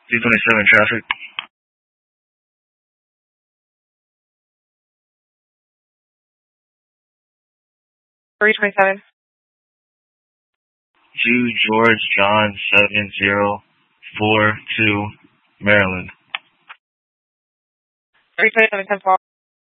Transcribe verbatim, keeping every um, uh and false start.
two twenty-seven traffic. three twenty-seven. Jude George John seven zero four two, Maryland. three twenty-seven, ten four.